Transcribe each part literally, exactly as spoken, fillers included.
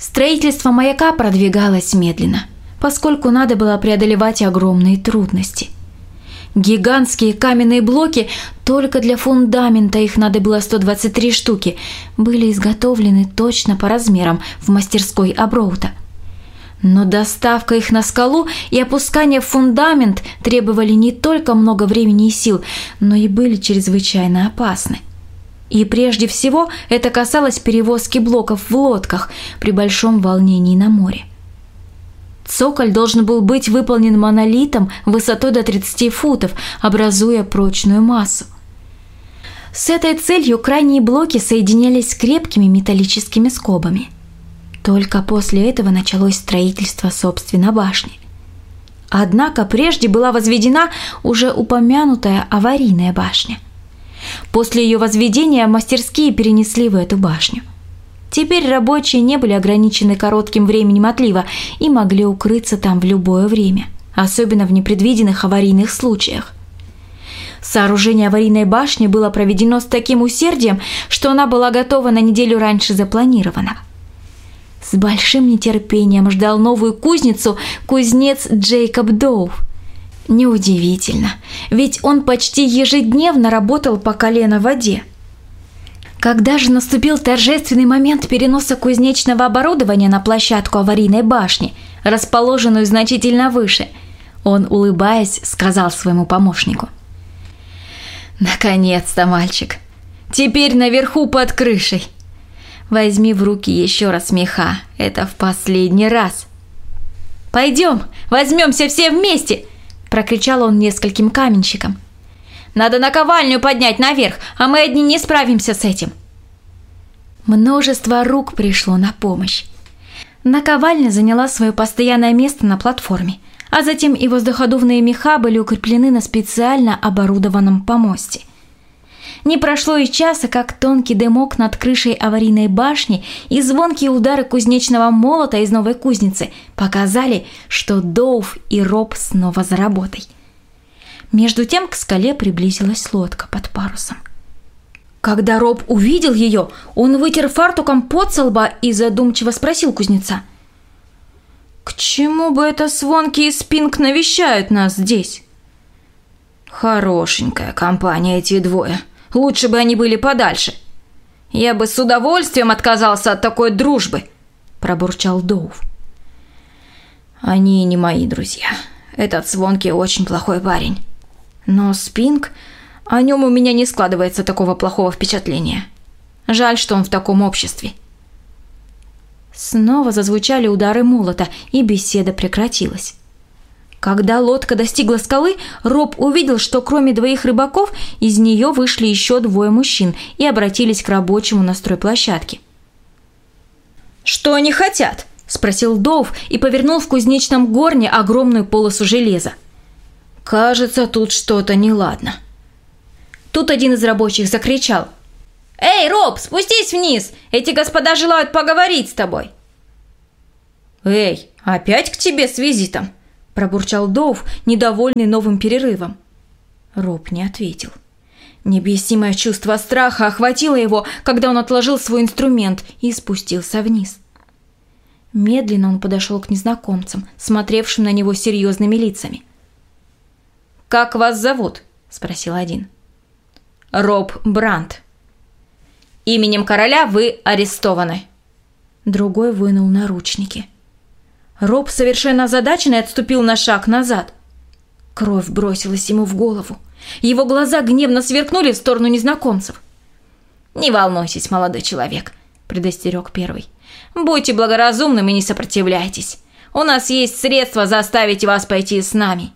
Строительство маяка продвигалось медленно, поскольку надо было преодолевать огромные трудности. Гигантские каменные блоки, только для фундамента их надо было сто двадцать три штуки, были изготовлены точно по размерам в мастерской Аброута. Но доставка их на скалу и опускание в фундамент требовали не только много времени и сил, но и были чрезвычайно опасны. И прежде всего это касалось перевозки блоков в лодках при большом волнении на море. Цоколь должен был быть выполнен монолитом высотой до тридцати футов, образуя прочную массу. С этой целью крайние блоки соединялись крепкими металлическими скобами. Только после этого началось строительство, собственно, башни. Однако прежде была возведена уже упомянутая аварийная башня. После ее возведения мастерские перенесли в эту башню. Теперь рабочие не были ограничены коротким временем отлива и могли укрыться там в любое время, особенно в непредвиденных аварийных случаях. Сооружение аварийной башни было проведено с таким усердием, что она была готова на неделю раньше запланированного. С большим нетерпением ждал новую кузницу кузнец Джейкоб Доув. Неудивительно, ведь он почти ежедневно работал по колено в воде. Когда же наступил торжественный момент переноса кузнечного оборудования на площадку аварийной башни, расположенную значительно выше, он, улыбаясь, сказал своему помощнику: «Наконец-то, мальчик! Теперь наверху под крышей! Возьми в руки еще раз меха, это в последний раз!» «Пойдем, возьмемся все вместе!» – прокричал он нескольким каменщикам. «Надо наковальню поднять наверх, а мы одни не справимся с этим!» Множество рук пришло на помощь. Наковальня заняла свое постоянное место на платформе, а затем и воздуходувные меха были укреплены на специально оборудованном помосте. Не прошло и часа, как тонкий дымок над крышей аварийной башни и звонкие удары кузнечного молота из новой кузницы показали, что Доув и Роб снова за работой. Между тем к скале приблизилась лодка под парусом. Когда Роб увидел ее, он вытер фартуком пот со лба и задумчиво спросил кузнеца: «К чему бы это Свонки и Спинк навещают нас здесь?» «Хорошенькая компания эти двое. Лучше бы они были подальше. Я бы с удовольствием отказался от такой дружбы», – пробурчал Доув. «Они не мои друзья. Этот Свонки очень плохой парень. Но Спинк, о нем у меня не складывается такого плохого впечатления. Жаль, что он в таком обществе». Снова зазвучали удары молота, и беседа прекратилась. Когда лодка достигла скалы, Роб увидел, что кроме двоих рыбаков из нее вышли еще двое мужчин и обратились к рабочему на стройплощадке. «Что они хотят?» – спросил Доув и повернул в кузнечном горне огромную полосу железа. «Кажется, тут что-то неладно». Тут один из рабочих закричал: «Эй, Роб, спустись вниз! Эти господа желают поговорить с тобой!» «Эй, опять к тебе с визитом?» – пробурчал Доув, недовольный новым перерывом. Роб не ответил. Необъяснимое чувство страха охватило его, когда он отложил свой инструмент и спустился вниз. Медленно он подошел к незнакомцам, смотревшим на него серьезными лицами. «Как вас зовут?» – спросил один. «Роб Брандт». «Именем короля вы арестованы». Другой вынул наручники. Роб, совершенно озадаченный, отступил на шаг назад. Кровь бросилась ему в голову. Его глаза гневно сверкнули в сторону незнакомцев. «Не волнуйтесь, молодой человек», – предостерег первый. «Будьте благоразумным и не сопротивляйтесь. У нас есть средства заставить вас пойти с нами».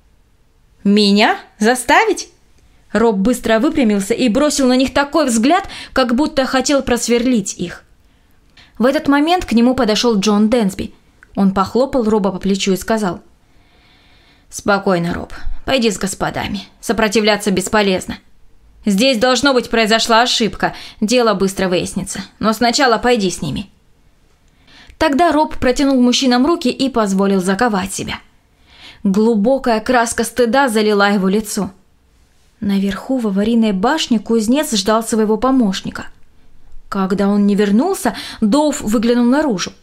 «Меня? Заставить?» Роб быстро выпрямился и бросил на них такой взгляд, как будто хотел просверлить их. В этот момент к нему подошел Джон Дэнсби. Он похлопал Роба по плечу и сказал: «Спокойно, Роб, пойди с господами. Сопротивляться бесполезно. Здесь, должно быть, произошла ошибка. Дело быстро выяснится. Но сначала пойди с ними». Тогда Роб протянул мужчинам руки и позволил заковать себя. Глубокая краска стыда залила его лицо. Наверху в аварийной башне кузнец ждал своего помощника. Когда он не вернулся, Доув выглянул наружу.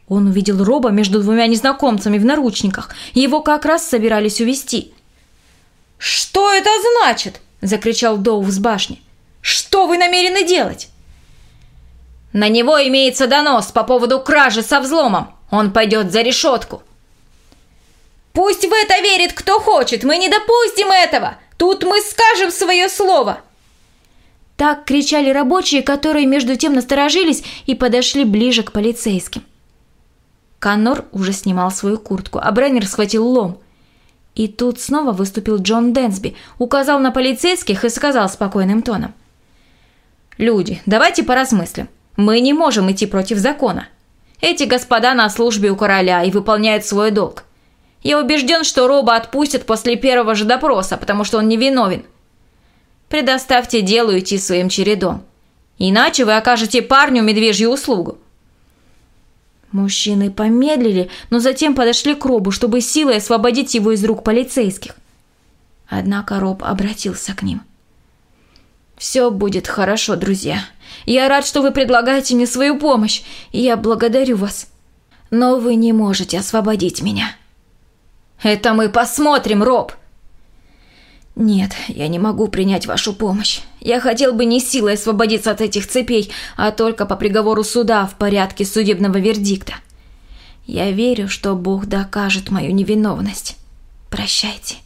Он увидел Роба между двумя незнакомцами в наручниках, и его как раз собирались увезти. «Что это значит?» – закричал Доув с башни. «Что вы намерены делать?» «На него имеется донос по поводу кражи со взломом. Он пойдет за решетку». «Пусть в это верит кто хочет, мы не допустим этого! Тут мы скажем свое слово!» Так кричали рабочие, которые между тем насторожились и подошли ближе к полицейским. Коннор уже снимал свою куртку, а Бреннер схватил лом. И тут снова выступил Джон Дэнсби, указал на полицейских и сказал спокойным тоном: «Люди, давайте поразмыслим. Мы не можем идти против закона. Эти господа на службе у короля и выполняют свой долг. Я убежден, что Роба отпустят после первого же допроса, потому что он невиновен. Предоставьте делу идти своим чередом. Иначе вы окажете парню медвежью услугу». Мужчины помедлили, но затем подошли к Робу, чтобы силой освободить его из рук полицейских. Однако Роб обратился к ним. «Все будет хорошо, друзья. Я рад, что вы предлагаете мне свою помощь, и я благодарю вас. Но вы не можете освободить меня». «Это мы посмотрим, Роб!» «Нет, я не могу принять вашу помощь. Я хотел бы не силой освободиться от этих цепей, а только по приговору суда в порядке судебного вердикта. Я верю, что Бог докажет мою невиновность. Прощайте».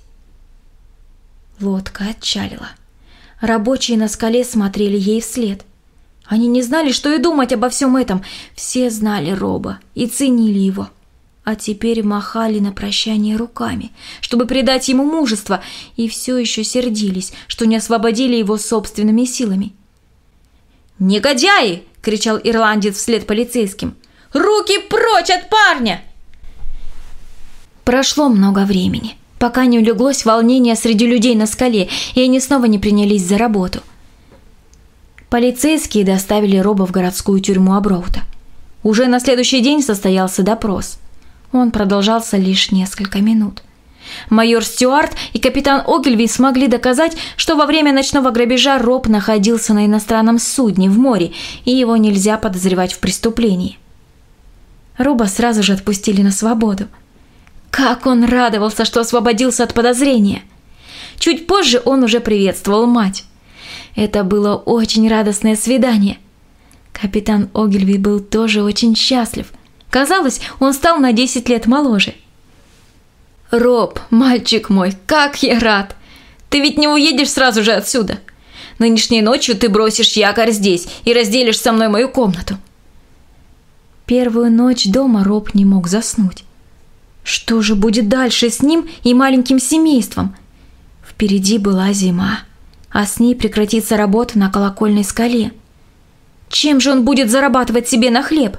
Лодка отчалила. Рабочие на скале смотрели ей вслед. Они не знали, что и думать обо всем этом. Все знали Роба и ценили его. А теперь махали на прощание руками, чтобы придать ему мужество, и все еще сердились, что не освободили его собственными силами. «Негодяи!» – кричал ирландец вслед полицейским. «Руки прочь от парня!» Прошло много времени, пока не улеглось волнение среди людей на скале, и они снова не принялись за работу. Полицейские доставили Роба в городскую тюрьму Аброута. Уже на следующий день состоялся допрос. Он продолжался лишь несколько минут. Майор Стюарт и капитан Огильви смогли доказать, что во время ночного грабежа Роб находился на иностранном судне в море, и его нельзя подозревать в преступлении. Роба сразу же отпустили на свободу. Как он радовался, что освободился от подозрения! Чуть позже он уже приветствовал мать. Это было очень радостное свидание. Капитан Огильви был тоже очень счастлив. Казалось, он стал на десять лет моложе. «Роб, мальчик мой, как я рад! Ты ведь не уедешь сразу же отсюда. Нынешней ночью ты бросишь якорь здесь и разделишь со мной мою комнату». Первую ночь дома Роб не мог заснуть. Что же будет дальше с ним и маленьким семейством? Впереди была зима, а с ней прекратится работа на колокольной скале. Чем же он будет зарабатывать себе на хлеб?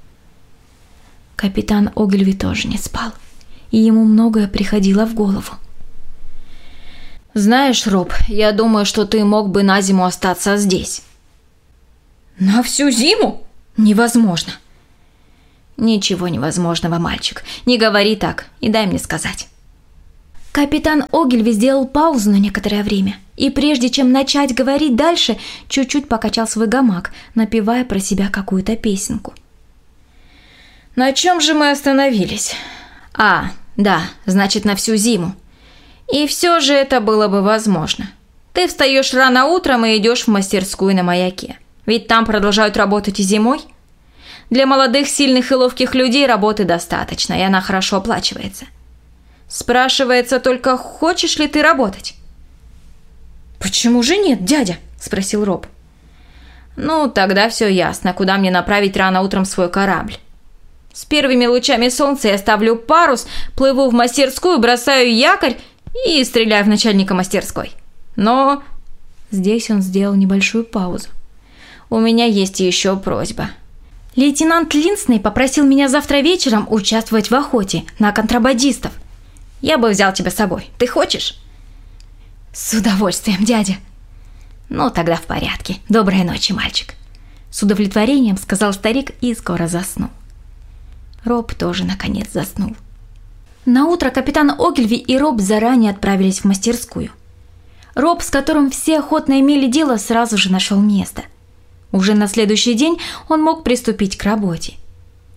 Капитан Огильви тоже не спал, и ему многое приходило в голову. «Знаешь, Роб, я думаю, что ты мог бы на зиму остаться здесь». «На всю зиму? Невозможно». «Ничего невозможного, мальчик. Не говори так и дай мне сказать». Капитан Огильви сделал паузу на некоторое время, и прежде чем начать говорить дальше, чуть-чуть покачал свой гамак, напевая про себя какую-то песенку. «На чем же мы остановились? А, да, значит, на всю зиму. И все же это было бы возможно. Ты встаешь рано утром и идешь в мастерскую на маяке. Ведь там продолжают работать и зимой. Для молодых, сильных и ловких людей работы достаточно, и она хорошо оплачивается. Спрашивается только, хочешь ли ты работать?» «Почему же нет, дядя?» – спросил Роб. «Ну, тогда все ясно, куда мне направить рано утром свой корабль. С первыми лучами солнца я ставлю парус, плыву в мастерскую, бросаю якорь и стреляю в начальника мастерской. Но...» Здесь он сделал небольшую паузу. «У меня есть еще просьба. Лейтенант Линсней попросил меня завтра вечером участвовать в охоте на контрабандистов. Я бы взял тебя с собой. Ты хочешь?» «С удовольствием, дядя». «Ну, тогда в порядке. Доброй ночи, мальчик». С удовлетворением сказал старик и скоро заснул. Роб тоже, наконец, заснул. Наутро капитан Огильви и Роб заранее отправились в мастерскую. Роб, с которым все охотно имели дело, сразу же нашел место. Уже на следующий день он мог приступить к работе.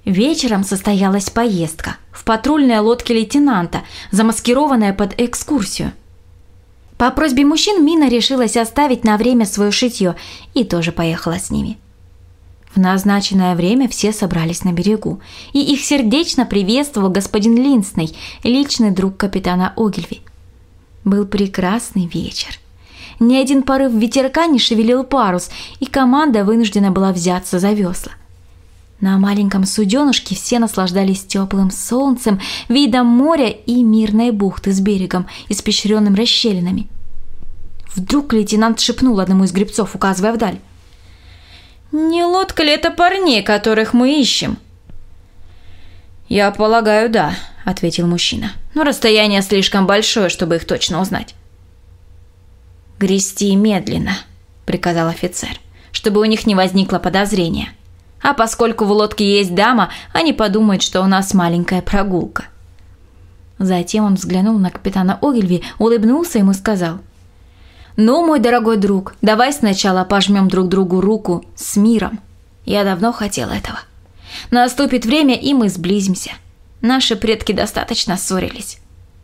Вечером состоялась поездка в патрульной лодке лейтенанта, замаскированная под экскурсию. По просьбе мужчин Мина решилась оставить на время свое шитье и тоже поехала с ними. В назначенное время все собрались на берегу, и их сердечно приветствовал господин Линсней, личный друг капитана Огильви. Был прекрасный вечер. Ни один порыв ветерка не шевелил парус, и команда вынуждена была взяться за весла. На маленьком суденышке все наслаждались теплым солнцем, видом моря и мирной бухты с берегом, испещренным расщелинами. Вдруг лейтенант шепнул одному из гребцов, указывая вдаль: «Не лодка ли это парней, которых мы ищем?» «Я полагаю, да», — ответил мужчина. «Но расстояние слишком большое, чтобы их точно узнать». «Грести медленно», — приказал офицер, чтобы у них не возникло подозрения. А поскольку в лодке есть дама, они подумают, что у нас маленькая прогулка. Затем он взглянул на капитана Огильви, улыбнулся ему и сказал: «Ну, мой дорогой друг, давай сначала пожмем друг другу руку с миром. Я давно хотел этого. Наступит время, и мы сблизимся. Наши предки достаточно ссорились».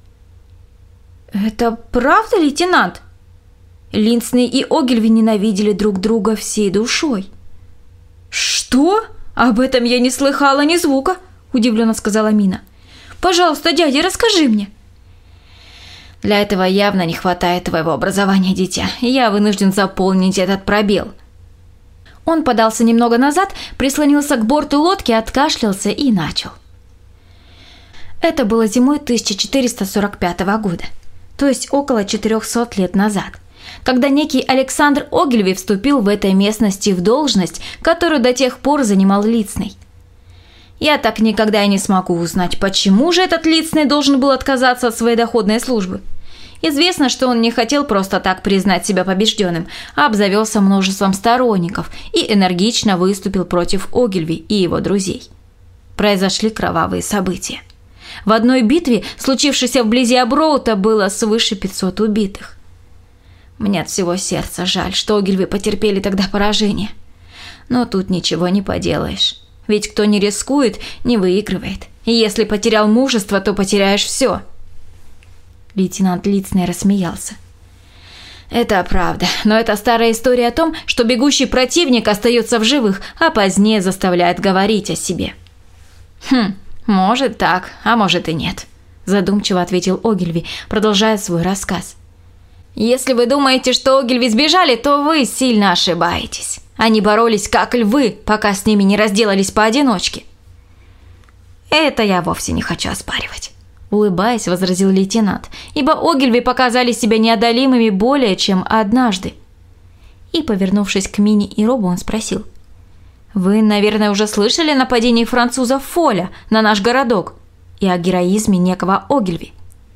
«Это правда, лейтенант?» Линсней и Огильви ненавидели друг друга всей душой. «Что? Об этом я не слыхала ни звука», – удивленно сказала Мина. «Пожалуйста, дядя, расскажи мне». «Для этого явно не хватает твоего образования, дитя, и я вынужден заполнить этот пробел». Он подался немного назад, прислонился к борту лодки, откашлялся и начал. Это было зимой тысяча четыреста сорок пятого года, то есть около четырехсот лет назад, когда некий Александр Огильви вступил в этой местности в должность, которую до тех пор занимал Линсней. Я так никогда и не смогу узнать, почему же этот Линсней должен был отказаться от своей доходной службы. Известно, что он не хотел просто так признать себя побежденным, а обзавелся множеством сторонников и энергично выступил против Огильви и его друзей. Произошли кровавые события. В одной битве, случившейся вблизи Аброута, было свыше пятисот убитых. Мне от всего сердца жаль, что Огильви потерпели тогда поражение. Но тут ничего не поделаешь. Ведь кто не рискует, не выигрывает. И если потерял мужество, то потеряешь все. Лейтенант Линсней рассмеялся. Это правда, но это старая история о том, что бегущий противник остается в живых, а позднее заставляет говорить о себе. Хм, может так, а может и нет, задумчиво ответил Огильви, продолжая свой рассказ. Если вы думаете, что Огильви сбежали, то вы сильно ошибаетесь. Они боролись как львы, пока с ними не разделались поодиночке. Это я вовсе не хочу оспаривать, улыбаясь, возразил лейтенант, ибо Огильви показали себя неодолимыми более чем однажды. И, повернувшись к Мине и Робу, он спросил: «Вы, наверное, уже слышали о нападении французов Фоля на наш городок и о героизме некого Огильви?»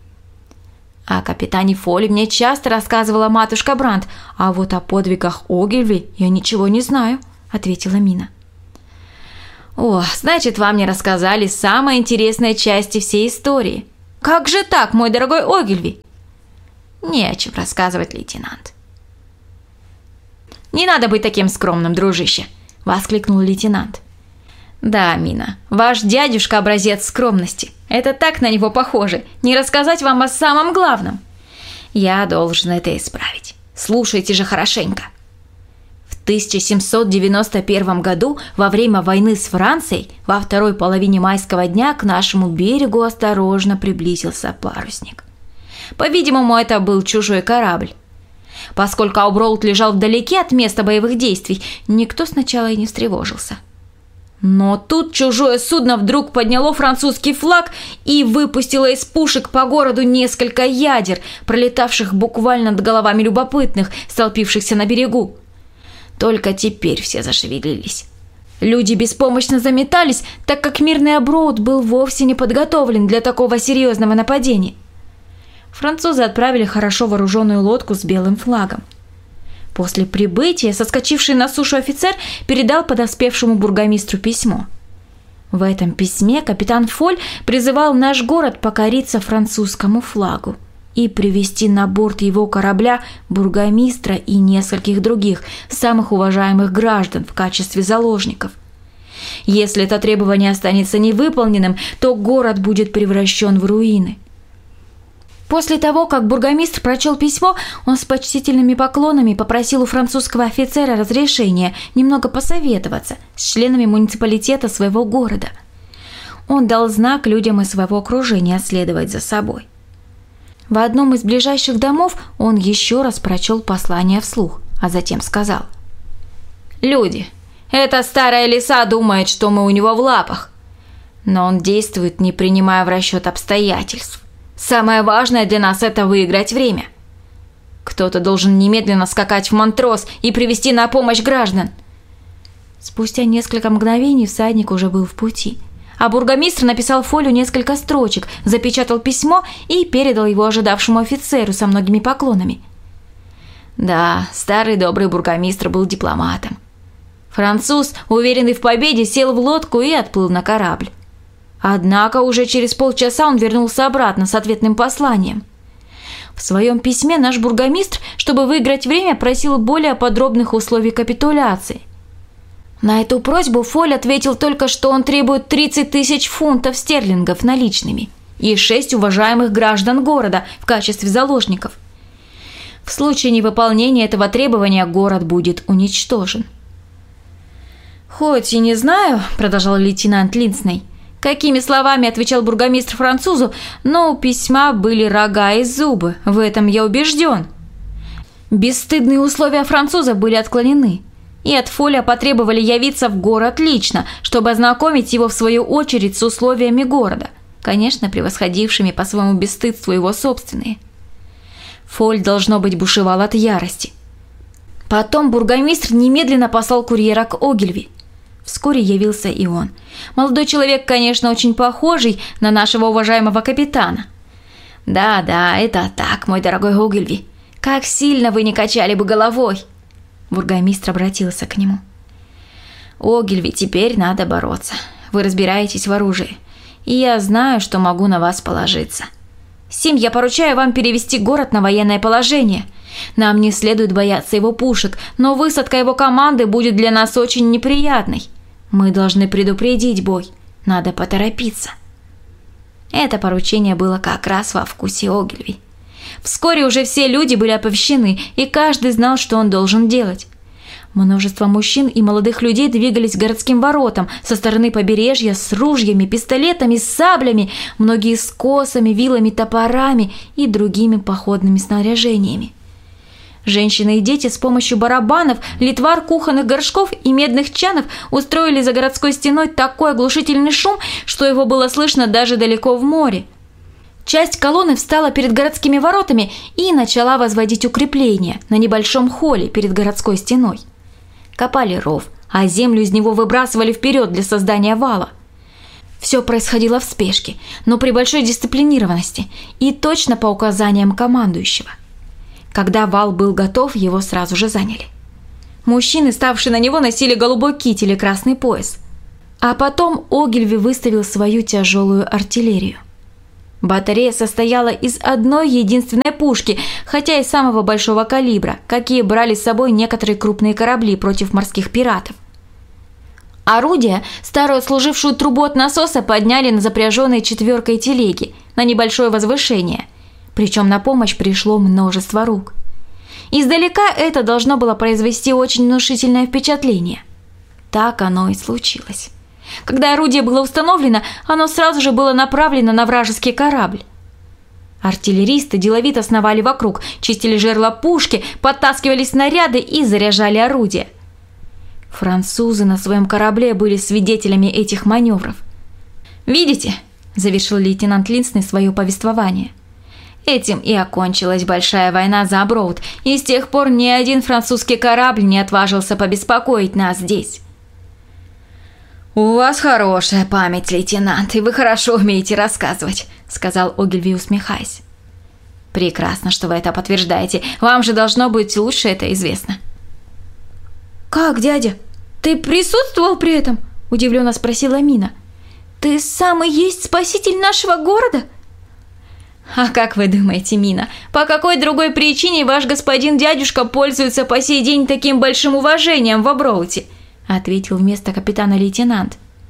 «О капитане Фоле мне часто рассказывала матушка Брандт, а вот о подвигах Огильви я ничего не знаю», – ответила Мина. «О, значит, вам не рассказали самой интересной части всей истории. Как же так, мой дорогой Огильви?» «Не о чем рассказывать, лейтенант». «Не надо быть таким скромным, дружище», – воскликнул лейтенант. «Да, Мина, ваш дядюшка образец скромности. Это так на него похоже, не рассказать вам о самом главном. Я должен это исправить. Слушайте же хорошенько. В тысяча семьсот девяносто первом году, во время войны с Францией, во второй половине майского дня к нашему берегу осторожно приблизился парусник. По-видимому, это был чужой корабль. Поскольку Аброут лежал вдалеке от места боевых действий, никто сначала и не встревожился. Но тут чужое судно вдруг подняло французский флаг и выпустило из пушек по городу несколько ядер, пролетавших буквально над головами любопытных, столпившихся на берегу. Только теперь все зашевелились. Люди беспомощно заметались, так как мирный Аброут был вовсе не подготовлен для такого серьезного нападения. Французы отправили хорошо вооруженную лодку с белым флагом. После прибытия соскочивший на сушу офицер передал подоспевшему бургомистру письмо. В этом письме капитан Фоль призывал наш город покориться французскому флагу и привести на борт его корабля бургомистра и нескольких других самых уважаемых граждан в качестве заложников. Если это требование останется невыполненным, то город будет превращен в руины. После того, как бургомистр прочел письмо, он с почтительными поклонами попросил у французского офицера разрешения немного посоветоваться с членами муниципалитета своего города. Он дал знак людям из своего окружения следовать за собой. В одном из ближайших домов он еще раз прочел послание вслух, а затем сказал: «Люди, эта старая лиса думает, что мы у него в лапах, но он действует, не принимая в расчет обстоятельств. Самое важное для нас – это выиграть время. Кто-то должен немедленно скакать в Монтрос и привести на помощь граждан». Спустя несколько мгновений всадник уже был в пути, а бургомистр написал Фолю несколько строчек, запечатал письмо и передал его ожидавшему офицеру со многими поклонами. Да, старый добрый бургомистр был дипломатом. Француз, уверенный в победе, сел в лодку и отплыл на корабль. Однако уже через полчаса он вернулся обратно с ответным посланием. В своем письме наш бургомистр, чтобы выиграть время, просил более подробных условий капитуляции. На эту просьбу Фоль ответил только, что он требует тридцать тысяч фунтов стерлингов наличными и шесть уважаемых граждан города в качестве заложников. В случае невыполнения этого требования город будет уничтожен. «Хоть и не знаю», – продолжал лейтенант Линсней, какими словами отвечал бургомистр французу, но у письма были рога и зубы, в этом я убежден. Бесстыдные условия француза были отклонены, и от Фоля потребовали явиться в город лично, чтобы ознакомить его в свою очередь с условиями города, конечно, превосходившими по своему бесстыдству его собственные. Фоль, должно быть, бушевал от ярости. Потом бургомистр немедленно послал курьера к Огильви. Вскоре явился и он. Молодой человек, конечно, очень похожий на нашего уважаемого капитана. «Да-да, это так, мой дорогой Огильви. Как сильно вы не качали бы головой!» Бургомистр обратился к нему. «Огильви, теперь надо бороться. Вы разбираетесь в оружии, и я знаю, что могу на вас положиться. Сим, я поручаю вам перевести город на военное положение. Нам не следует бояться его пушек, но высадка его команды будет для нас очень неприятной. Мы должны предупредить бой. Надо поторопиться». Это поручение было как раз во вкусе Огильви. Вскоре уже все люди были оповещены, и каждый знал, что он должен делать. Множество мужчин и молодых людей двигались к городским воротам со стороны побережья с ружьями, пистолетами, саблями, многие с косами, вилами, топорами и другими походными снаряжениями. Женщины и дети с помощью барабанов, литвар, кухонных горшков и медных чанов устроили за городской стеной такой оглушительный шум, что его было слышно даже далеко в море. Часть колонны встала перед городскими воротами и начала возводить укрепления на небольшом холле перед городской стеной. Копали ров, а землю из него выбрасывали вперед для создания вала. Все происходило в спешке, но при большой дисциплинированности и точно по указаниям командующего. Когда вал был готов, его сразу же заняли. Мужчины, ставшие на него, носили голубой китель и красный пояс. А потом Огильви выставил свою тяжелую артиллерию. Батарея состояла из одной единственной пушки, хотя и самого большого калибра, какие брали с собой некоторые крупные корабли против морских пиратов. Орудие, старую служившую трубу от насоса, подняли на запряженной четверкой телеги на небольшое возвышение, причем на помощь пришло множество рук. Издалека это должно было произвести очень внушительное впечатление. Так оно и случилось. Когда орудие было установлено, оно сразу же было направлено на вражеский корабль. Артиллеристы деловито сновали вокруг, чистили жерла пушки, подтаскивали снаряды и заряжали орудия. Французы на своем корабле были свидетелями этих маневров. «Видите?» – завершил лейтенант Линсней свое повествование. «Этим и окончилась большая война за Аброуд, и с тех пор ни один французский корабль не отважился побеспокоить нас здесь». «У вас хорошая память, лейтенант, и вы хорошо умеете рассказывать», – сказал Огильви, усмехаясь. «Прекрасно, что вы это подтверждаете. Вам же должно быть лучше это известно». «Как, дядя? Ты присутствовал при этом?» – удивленно спросила Мина. «Ты сам и есть спаситель нашего города?» «А как вы думаете, Мина, по какой другой причине ваш господин дядюшка пользуется по сей день таким большим уважением в Аброуте?» – ответил вместо капитана лейтенант.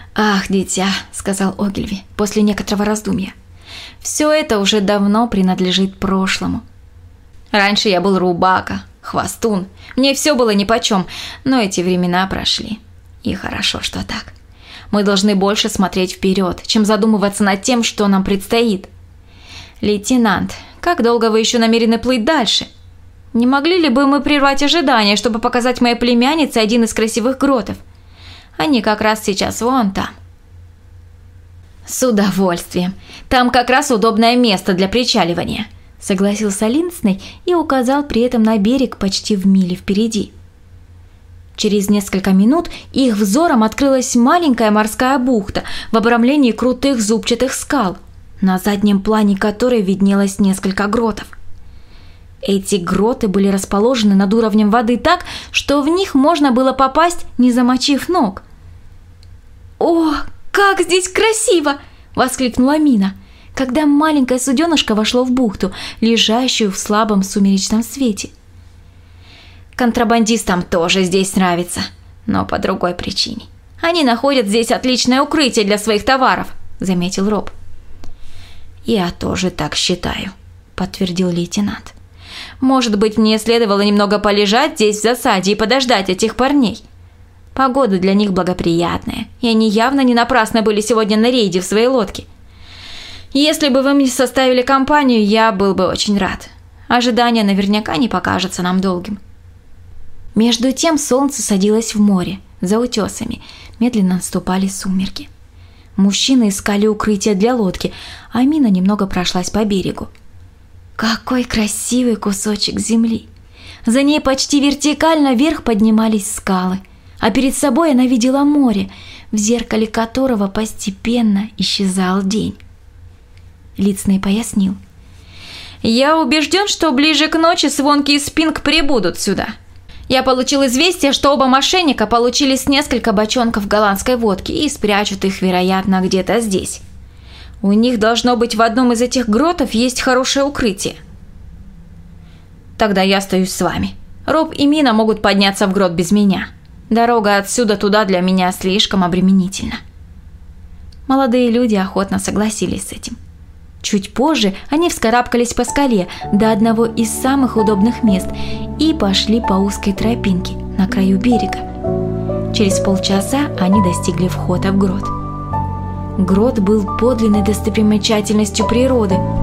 «Ах, дитя», — сказал Огилви после некоторого раздумья, — «все это уже давно принадлежит прошлому. Раньше я был рубака, хвостун, мне все было нипочем, но эти времена прошли. И хорошо, что так. Мы должны больше смотреть вперед, чем задумываться над тем, что нам предстоит. Лейтенант, как долго вы еще намерены плыть дальше? Не могли ли бы мы прервать ожидания, чтобы показать моей племяннице один из красивых гротов? Они как раз сейчас вон там». «С удовольствием. Там как раз удобное место для причаливания», — согласился Линдсней и указал при этом на берег почти в миле впереди. Через несколько минут их взором открылась маленькая морская бухта в обрамлении крутых зубчатых скал, на заднем плане которой виднелось несколько гротов. Эти гроты были расположены над уровнем воды так, что в них можно было попасть, не замочив ног. «О, как здесь красиво!» – воскликнула Мина, когда маленькое суденышко вошло в бухту, лежащую в слабом сумеречном свете. «Контрабандистам тоже здесь нравится, но по другой причине. Они находят здесь отличное укрытие для своих товаров», – заметил Роб. «Я тоже так считаю», – подтвердил лейтенант. «Может быть, мне следовало немного полежать здесь в засаде и подождать этих парней. Погода для них благоприятная, и они явно не напрасно были сегодня на рейде в своей лодке. Если бы вы мне составили компанию, я был бы очень рад. Ожидание наверняка не покажется нам долгим». Между тем солнце садилось в море, за утесами, медленно наступали сумерки. Мужчины искали укрытие для лодки, а Мина немного прошлась по берегу. Какой красивый кусочек земли! За ней почти вертикально вверх поднимались скалы, а перед собой она видела море, в зеркале которого постепенно исчезал день. Линдсней пояснил. «Я убежден, что ближе к ночи Свонки и Спинг прибудут сюда. Я получил известие, что оба мошенника получили с несколько бочонков голландской водки и спрячут их, вероятно, где-то здесь. У них должно быть в одном из этих гротов есть хорошее укрытие. Тогда я остаюсь с вами. Роб и Мина могут подняться в грот без меня. Дорога отсюда туда для меня слишком обременительна». Молодые люди охотно согласились с этим. Чуть позже они вскарабкались по скале до одного из самых удобных мест и пошли по узкой тропинке на краю берега. Через полчаса они достигли входа в грот. Грот был подлинной достопримечательностью природы.